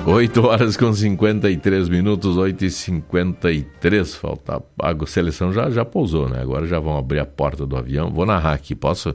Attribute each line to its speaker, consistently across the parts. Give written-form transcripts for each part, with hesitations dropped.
Speaker 1: 8 horas com 53 minutos, 8h53. Falta a seleção já pousou, né? Agora já vão abrir a porta do avião. Vou narrar aqui, posso?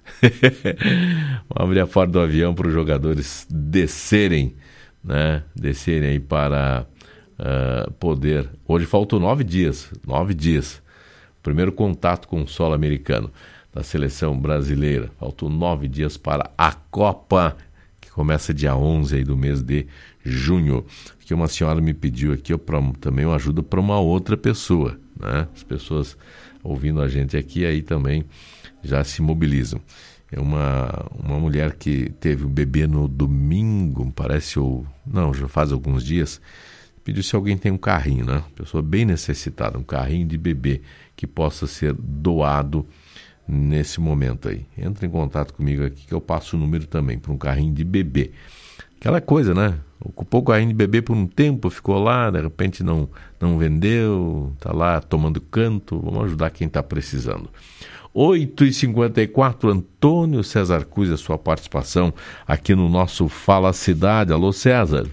Speaker 1: Vamos abrir a porta do avião para os jogadores descerem, né? Descerem aí para poder. Hoje faltam 9 dias. 9 dias. Primeiro contato com o solo americano da seleção brasileira. Faltam 9 dias para a Copa, que começa dia 11 aí do mês de junho. Que uma senhora me pediu aqui também uma ajuda para uma outra pessoa, né? As pessoas ouvindo a gente aqui aí também já se mobilizam. É uma mulher que teve um bebê no domingo, parece, já faz alguns dias, pediu se alguém tem um carrinho, né? Pessoa bem necessitada, um carrinho de bebê que possa ser doado nesse momento aí. Entra em contato comigo aqui que eu passo o número também para um carrinho de bebê. Aquela coisa, né? Ocupou o carrinho de bebê por um tempo, ficou lá, de repente não vendeu, está lá tomando canto. Vamos ajudar quem está precisando. 8h54, Antônio César Cruz, a sua participação aqui no nosso Fala Cidade. Alô, César.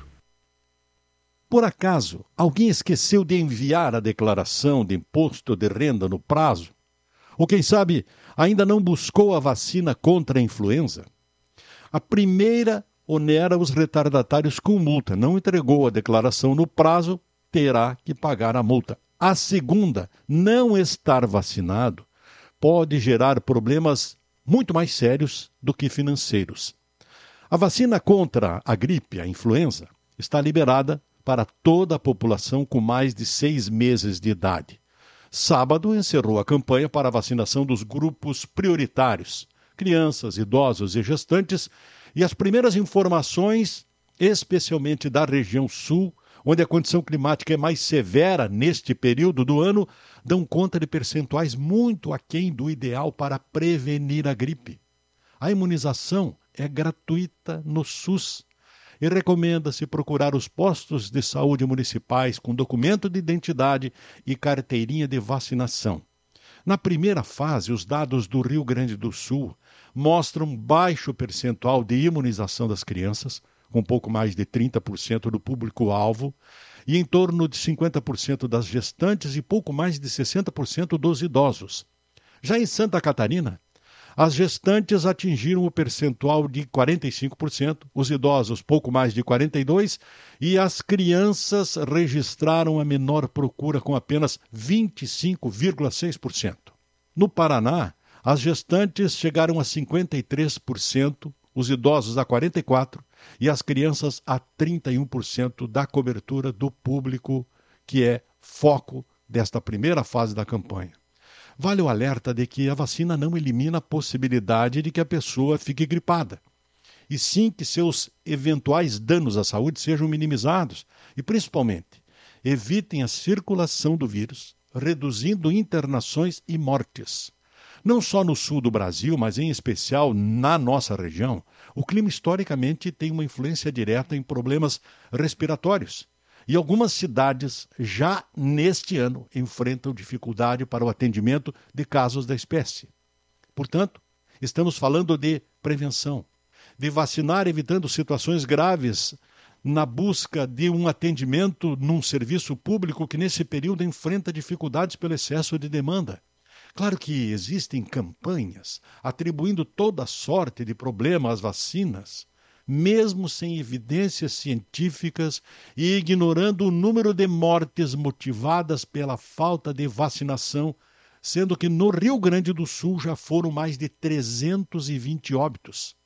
Speaker 2: Por acaso, alguém esqueceu de enviar a declaração de imposto de renda no prazo? Ou quem sabe, ainda não buscou a vacina contra a influenza? A primeira onera os retardatários com multa. Não entregou a declaração no prazo, terá que pagar a multa. A segunda, não estar vacinado, pode gerar problemas muito mais sérios do que financeiros. A vacina contra a gripe, a influenza, está liberada para toda a população com mais de 6 meses de idade. Sábado encerrou a campanha para a vacinação dos grupos prioritários, crianças, idosos e gestantes, e as primeiras informações, especialmente da região sul, onde a condição climática é mais severa neste período do ano, dão conta de percentuais muito aquém do ideal para prevenir a gripe. A imunização é gratuita no SUS e recomenda-se procurar os postos de saúde municipais com documento de identidade e carteirinha de vacinação. Na primeira fase, os dados do Rio Grande do Sul mostram baixo percentual de imunização das crianças, com pouco mais de 30% do público-alvo, e em torno de 50% das gestantes e pouco mais de 60% dos idosos. Já em Santa Catarina, as gestantes atingiram o percentual de 45%, os idosos pouco mais de 42% e as crianças registraram a menor procura com apenas 25,6%. No Paraná, as gestantes chegaram a 53%, os idosos a 44% e as crianças a 31% da cobertura do público, que é foco desta primeira fase da campanha. Vale o alerta de que a vacina não elimina a possibilidade de que a pessoa fique gripada, e sim que seus eventuais danos à saúde sejam minimizados e, principalmente, evitem a circulação do vírus, reduzindo internações e mortes. Não só no sul do Brasil, mas em especial na nossa região, o clima historicamente tem uma influência direta em problemas respiratórios. E algumas cidades já neste ano enfrentam dificuldade para o atendimento de casos da espécie. Portanto, estamos falando de prevenção, de vacinar evitando situações graves na busca de um atendimento num serviço público que nesse período enfrenta dificuldades pelo excesso de demanda. Claro que existem campanhas atribuindo toda sorte de problema às vacinas, mesmo sem evidências científicas e ignorando o número de mortes motivadas pela falta de vacinação, sendo que no Rio Grande do Sul já foram mais de 320 óbitos,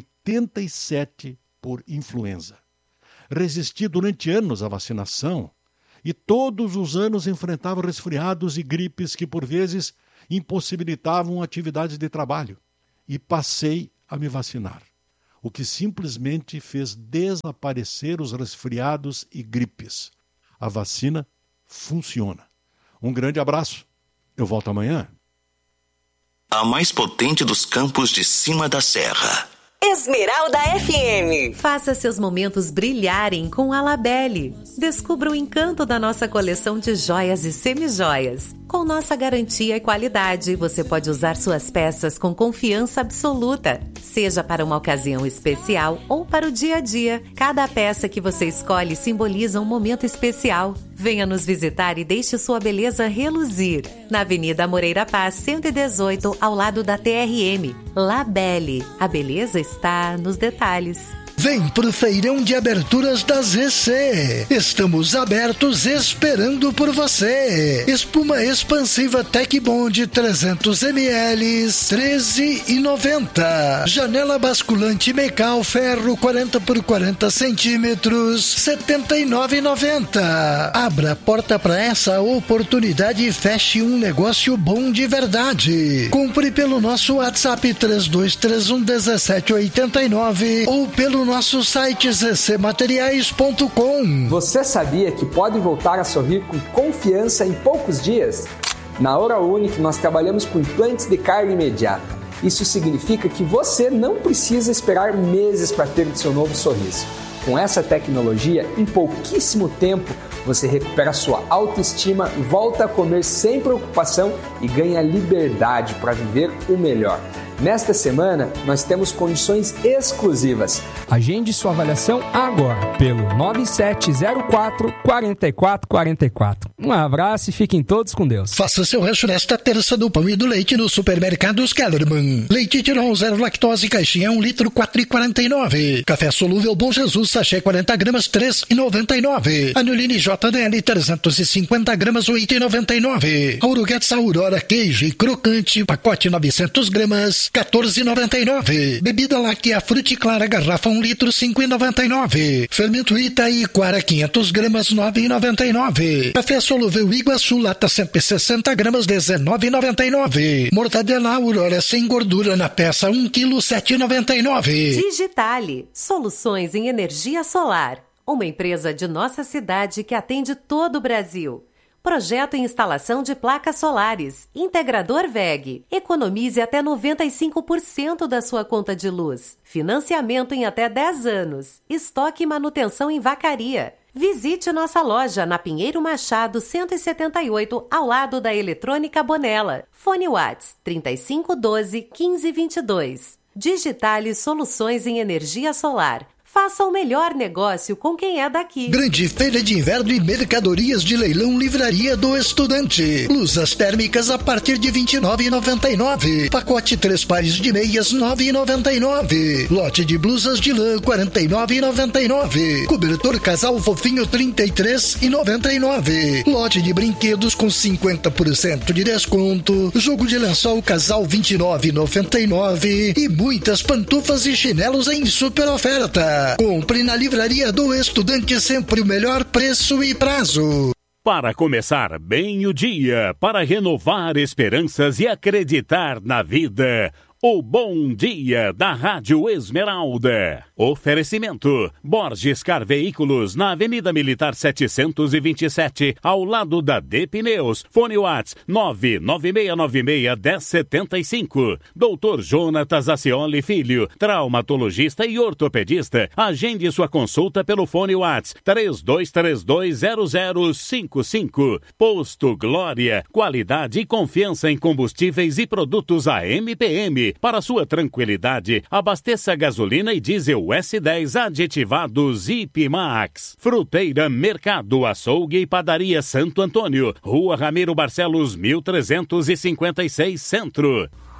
Speaker 2: 87 por influenza. Resisti durante anos à vacinação e todos os anos enfrentava resfriados e gripes que por vezes impossibilitavam atividades de trabalho e passei a me vacinar, o que simplesmente fez desaparecer os resfriados e gripes. A vacina funciona. Um grande abraço. Eu volto amanhã.
Speaker 3: A mais potente dos campos de cima da serra.
Speaker 4: Esmeralda FM.
Speaker 5: Faça seus momentos brilharem com a Labelle. Descubra o encanto da nossa coleção de joias e semijoias. Com nossa garantia e qualidade, você pode usar suas peças com confiança absoluta. Seja para uma ocasião especial ou para o dia a dia, cada peça que você escolhe simboliza um momento especial. Venha nos visitar e deixe sua beleza reluzir. Na Avenida Moreira Paz, 118, ao lado da TRM. Labelle. A beleza está nos detalhes.
Speaker 6: Vem pro feirão de aberturas das RC. Estamos abertos esperando por você. Espuma expansiva Tec Bond 300 ml, 13,90. Janela basculante Mecal Ferro 40 por 40 centímetros, 79,90. Abra a porta para essa oportunidade e feche um negócio bom de verdade. Compre pelo nosso WhatsApp 3231 1789 ou pelo nosso site ccmateriais.com.
Speaker 7: Você sabia que pode voltar a sorrir com confiança em poucos dias? Na Hora Unique nós trabalhamos com implantes de carga imediata. Isso significa que você não precisa esperar meses para ter o seu novo sorriso. Com essa tecnologia, em pouquíssimo tempo, você recupera sua autoestima, volta a comer sem preocupação e ganha liberdade para viver o melhor. Nesta semana, nós temos condições exclusivas.
Speaker 8: Agende sua avaliação agora pelo 9704-4444. Um abraço e fiquem todos com Deus.
Speaker 6: Faça seu rancho nesta terça do pão e do leite no Supermercados Kellerman. Leite Tirol 0 lactose, caixinha 1 litro 4,49. Café solúvel Bom Jesus, sachê 40 gramas 3,99. Anilini JDL 350 gramas 8,99. Auruguetes Aurora queijo e crocante, pacote 900 gramas 14,99. Bebida láctea Fruticlara garrafa 1 litro 5,99. Fermento Itaíquara 500 gramas 9,99. Café solúvel Iguaçu lata 160 gramas 19,99. Mortadela Aurora sem gordura na peça 1 kg 7,99.
Speaker 5: Digitale, soluções em energia solar. Uma empresa de nossa cidade que atende todo o Brasil. Projeto e instalação de placas solares. Integrador WEG. Economize até 95% da sua conta de luz. Financiamento em até 10 anos. Estoque e manutenção em Vacaria. Visite nossa loja na Pinheiro Machado 178, ao lado da Eletrônica Bonella. Fone Whats 3512-1522. Digitale Soluções em Energia Solar. Faça o melhor negócio com quem é daqui.
Speaker 6: Grande feira de inverno e mercadorias de leilão Livraria do Estudante. Blusas térmicas a partir de R$ 29,99. Pacote 3 pares de meias R$ 9,99. Lote de blusas de lã R$ 49,99. Cobertor casal fofinho R$ 33,99. Lote de brinquedos com 50% de desconto. Jogo de lençol casal R$ 29,99. E muitas pantufas e chinelos em super oferta. Compre na Livraria do Estudante, sempre o melhor preço e prazo.
Speaker 9: Para começar bem o dia, para renovar esperanças e acreditar na vida. O Bom Dia da Rádio Esmeralda. Oferecimento: Borges Car Veículos, na Avenida Militar 727, ao lado da D Pneus. Fone Whats 996961075. Dr. Jonatas Acioli Filho, traumatologista e ortopedista. Agende sua consulta pelo fone Whats 32320055. Posto Glória, qualidade e confiança em combustíveis e produtos AMPM. Para sua tranquilidade, abasteça gasolina e diesel S10 aditivados Ipmax. Fruteira, Mercado, Açougue e Padaria Santo Antônio. Rua Ramiro Barcelos, 1356, Centro.